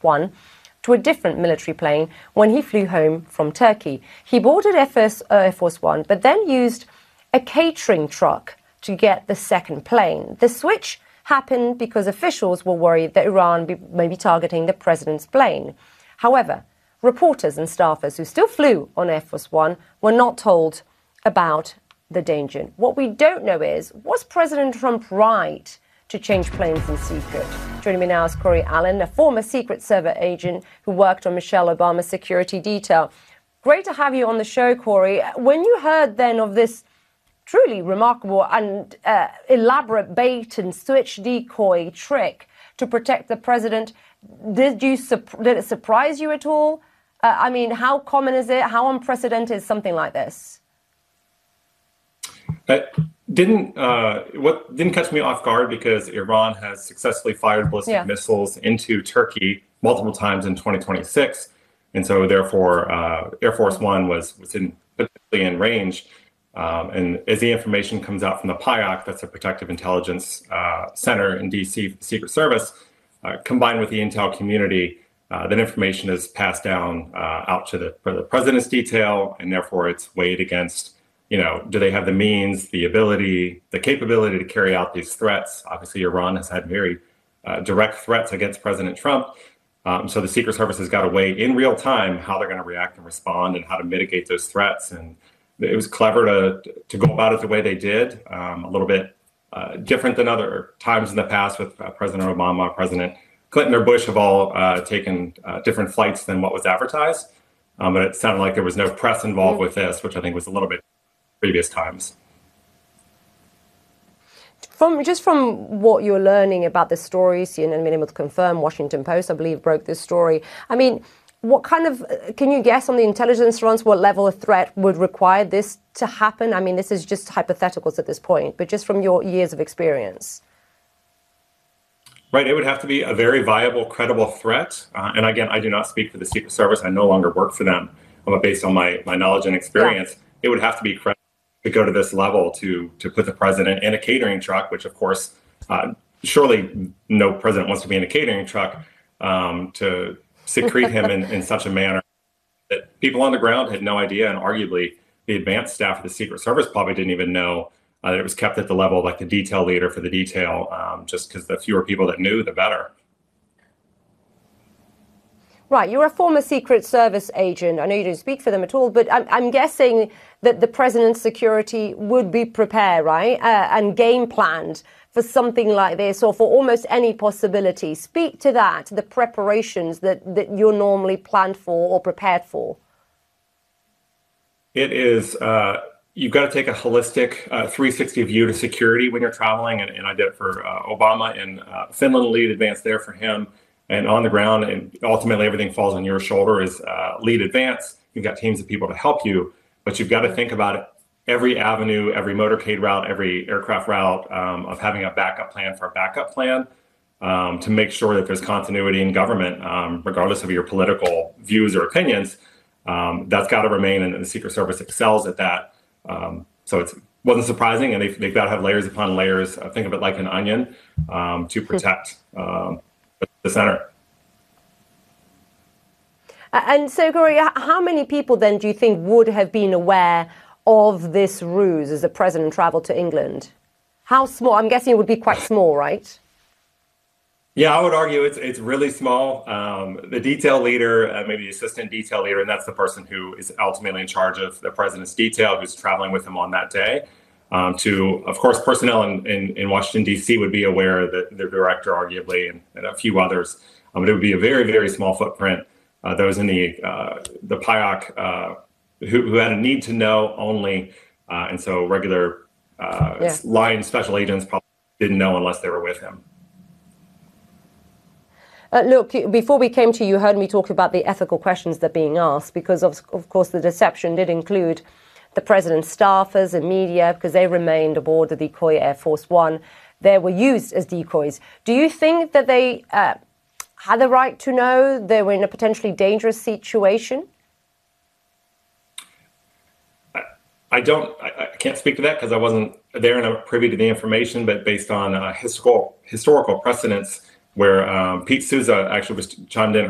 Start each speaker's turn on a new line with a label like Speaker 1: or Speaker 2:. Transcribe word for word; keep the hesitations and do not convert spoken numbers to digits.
Speaker 1: Force One to a different military plane when he flew home from Turkey. He boarded Air Force One, but then used a catering truck to get the second plane. The switch happened because officials were worried that Iran be, may be targeting the president's plane. However, reporters and staffers who still flew on Air Force One were not told about the danger. What we don't know is, was President Trump right to change planes in secret? Joining me now is Corey Allen, a former Secret Service agent who worked on Michelle Obama's security detail. Great to have you on the show, Corey. When you heard then of this truly remarkable and uh, elaborate bait and switch decoy trick to protect the president, did you did it surprise you at all? Uh, I mean, how common is it? How unprecedented is something like this?
Speaker 2: It didn't uh, what didn't catch me off guard because Iran has successfully fired ballistic yeah. missiles into Turkey multiple times in twenty twenty-six, and so therefore uh, Air Force One was was in particularly in range. Um, and as the information comes out from the P I A C, that's a Protective Intelligence uh, Center in D C, Secret Service, uh, combined with the intel community, uh, that information is passed down uh, out to the, for the president's detail, and therefore it's weighed against, you know, do they have the means, the ability, the capability to carry out these threats? Obviously, Iran has had very uh, direct threats against President Trump. Um, so the Secret Service has got to weigh in real time how they're going to react and respond and how to mitigate those threats. And it was clever to to go about it the way they did, um, a little bit uh, different than other times in the past with uh, President Obama, President Clinton or Bush have all uh, taken uh, different flights than what was advertised. Um, but it sounded like there was no press involved with this, which I think was a little bit previous times.
Speaker 1: From just from what you're learning about the story, C N N been able to confirm, Washington Post, I believe, broke this story. I mean, what kind of, can you guess on the intelligence fronts what level of threat would require this to happen? I mean, this is just hypotheticals at this point, but just from your years of experience.
Speaker 2: Right, it would have to be a very viable, credible threat. Uh, and again, I do not speak for the Secret Service. I no longer work for them. But based on my, my knowledge and experience, yeah. it would have to be credible to go to this level to, to put the president in a catering truck, which of course, uh, surely no president wants to be in a catering truck, um, to secrete him in, in such a manner that people on the ground had no idea, and arguably the advanced staff of the Secret Service probably didn't even know uh, that it was kept at the level of like the detail leader for the detail, um, just because the fewer people that knew, the better.
Speaker 1: Right, you're a former Secret Service agent. I know you don't speak for them at all, but I'm, I'm guessing that the president's security would be prepared, right, uh, and game planned for something like this, or for almost any possibility. Speak to that, the preparations that, that you're normally planned for or prepared for.
Speaker 2: It is, uh, you've got to take a holistic uh, three sixty view to security when you're traveling, and, and I did it for uh, Obama in uh, Finland, lead advance there for him, and on the ground, and ultimately everything falls on your shoulder as uh, lead advance. You've got teams of people to help you, but you've got to think about it. Every avenue, every motorcade route, every aircraft route, um, of having a backup plan for a backup plan, um, to make sure that there's continuity in government, um, regardless of your political views or opinions. Um, that's got to remain, and the Secret Service excels at that. Um, so it wasn't surprising, and they've, they've got to have layers upon layers. Uh, think of it like an onion, um, to protect um, the center.
Speaker 1: And so, Corey, how many people then do you think would have been aware of this ruse as the president traveled to England? How small? I'm guessing it would be quite small, right?
Speaker 2: Yeah, I would argue it's it's really small. Um, the detail leader, uh, maybe the assistant detail leader, and that's the person who is ultimately in charge of the president's detail, who's traveling with him on that day. Um, to, of course, personnel in, in, in Washington, D C would be aware that the director, arguably, and, and a few others. Um, but it would be a very, very small footprint. Uh, those in the uh, the P I A C, uh, who, who had a need to know only, uh, and so regular uh, yeah. line special agents probably didn't know unless they were with him.
Speaker 1: Uh, look, before we came to you, you heard me talk about the ethical questions that are being asked, because of, of course the deception did include the president's staffers and media, because they remained aboard the decoy Air Force One. They were used as decoys. Do you think that they uh, had the right to know they were in a potentially dangerous situation?
Speaker 2: I, I don't, I, I can't speak to that because I wasn't there and I'm privy to the information, but based on uh, historical, historical precedents where um, Pete Souza actually was chimed in